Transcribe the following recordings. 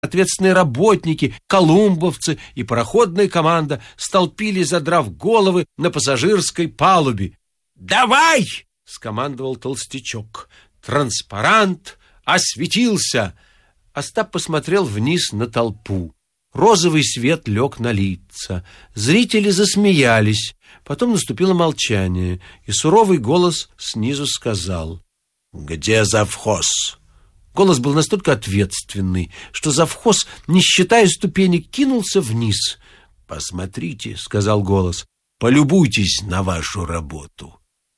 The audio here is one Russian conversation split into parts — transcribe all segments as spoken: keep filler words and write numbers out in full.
Ответственные работники, колумбовцы и пароходная команда столпились, задрав головы на пассажирской палубе. «Давай!» — скомандовал толстячок. Транспарант осветился. Остап посмотрел вниз на толпу. Розовый свет лег на лица. Зрители засмеялись. Потом наступило молчание, и суровый голос снизу сказал: «Где завхоз?» Голос был настолько ответственный, что завхоз, не считая ступенек, кинулся вниз. «Посмотрите», — сказал голос, — «полюбуйтесь на вашу работу».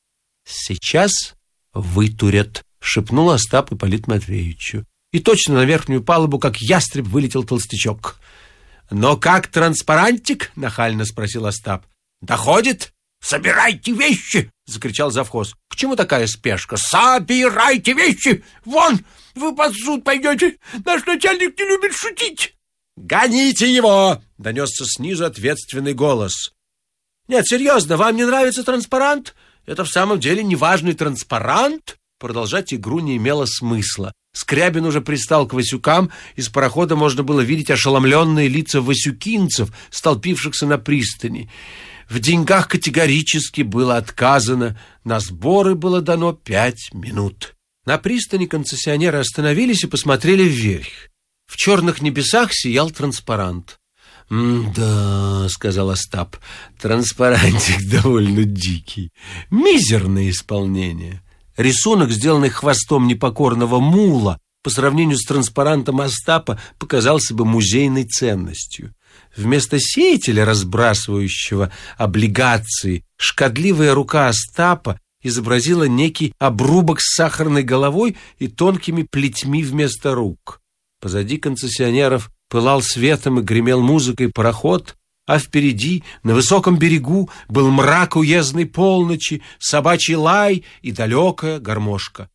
«Сейчас вытурят», — шепнул Остап Ипполиту Матвеевичу. И точно на верхнюю палубу, как ястреб, вылетел толстячок. «Но как транспарантик?» — нахально спросил Остап. «Доходит?» «Собирайте вещи!» — закричал завхоз. «К чему такая спешка?» «Собирайте вещи! Вон, вы под суд пойдете! Наш начальник не любит шутить!» «Гоните его!» — донесся снизу ответственный голос. «Нет, серьезно, вам не нравится транспарант? Это в самом деле неважный транспарант?» Продолжать игру не имело смысла. Скрябин уже пристал к Васюкам, из парохода можно было видеть ошеломленные лица васюкинцев, столпившихся на пристани. В деньгах категорически было отказано, на сборы было дано пять минут. На пристани концессионеры остановились и посмотрели вверх. В черных небесах сиял транспарант. «Да», — сказал Остап, — «транспарантик довольно дикий, мизерное исполнение». Рисунок, сделанный хвостом непокорного мула, по сравнению с транспарантом Остапа, показался бы музейной ценностью. Вместо сеятеля, разбрасывающего облигации, шкодливая рука Остапа изобразила некий обрубок с сахарной головой и тонкими плетьми вместо рук. Позади концессионеров пылал светом и гремел музыкой пароход, а впереди, на высоком берегу, был мрак уездной полночи, собачий лай и далекая гармошка.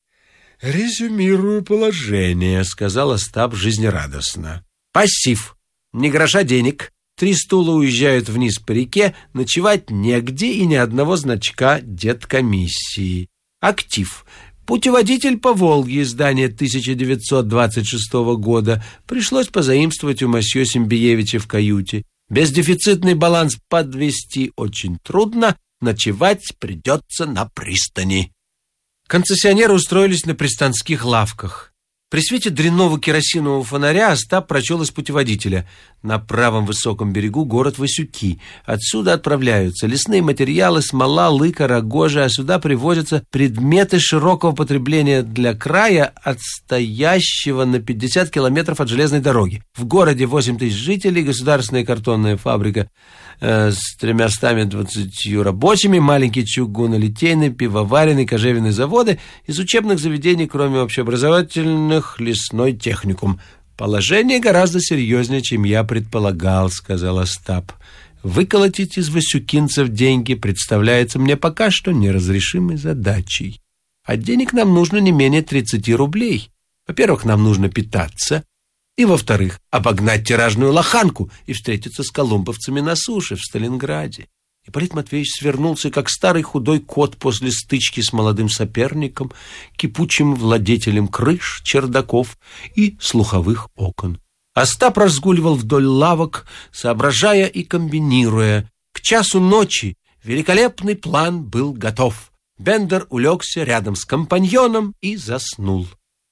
«Резюмирую положение», — сказал Остап жизнерадостно. «Пассив. Ни гроша денег. Три стула уезжают вниз по реке, ночевать негде и ни одного значка деткомиссии. Актив. Путеводитель по Волге, издание тысяча девятьсот двадцать шестого года. Пришлось позаимствовать у мосье Симбиевича в каюте. Бездефицитный баланс подвести очень трудно, ночевать придется на пристани». Концессионеры устроились на пристанских лавках. При свете дрянного керосинового фонаря Остап прочел из путеводителя: на правом высоком берегу город Васюки. Отсюда отправляются лесные материалы, смола, лыка, рогожа, а сюда привозятся предметы широкого потребления для края, отстоящего на пятьдесят километров от железной дороги. В городе восемь тысяч жителей, государственная картонная фабрика э, с тремястами двадцатью рабочими, маленький чугунолитейный, пивоваренный, кожевенный заводы. Из учебных заведений, кроме общеобразовательных, лесной техникум. «Положение гораздо серьезнее, чем я предполагал», — сказал Остап. «Выколотить из васюкинцев деньги представляется мне пока что неразрешимой задачей. А денег нам нужно не менее тридцати рублей. Во-первых, нам нужно питаться, и, во-вторых, обогнать тиражную лоханку и встретиться с колумбовцами на суше в Сталинграде». Ипполит Матвеевич свернулся, как старый худой кот после стычки с молодым соперником, кипучим владетелем крыш, чердаков и слуховых окон. Остап разгуливал вдоль лавок, соображая и комбинируя. К часу ночи великолепный план был готов. Бендер улегся рядом с компаньоном и заснул.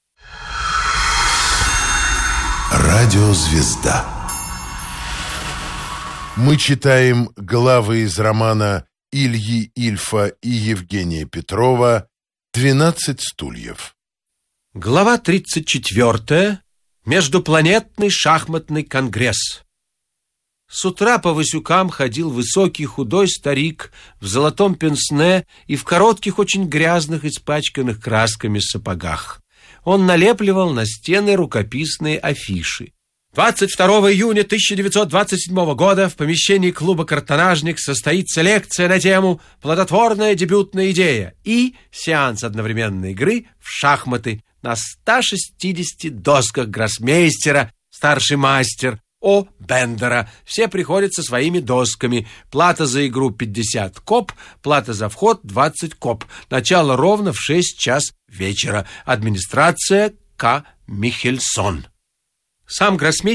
Радиозвезда. Мы читаем главы из романа Ильи Ильфа и Евгения Петрова «Двенадцать стульев». Глава тридцать четвертая. Междупланетный шахматный конгресс. С утра по Васюкам ходил высокий худой старик в золотом пенсне и в коротких, очень грязных, испачканных красками сапогах. Он налепливал на стены рукописные афиши. двадцать второго июня тысяча девятьсот двадцать седьмого года в помещении клуба «Картонажник» состоится лекция на тему «Плодотворная дебютная идея» и сеанс одновременной игры в шахматы на ста шестидесяти досках гроссмейстера, старший мастер О. Бендера. Все приходят со своими досками. Плата за игру пятьдесят коп, плата за вход двадцать коп. Начало ровно в шесть час вечера. Администрация К. Михельсон. Сам гроссмейстер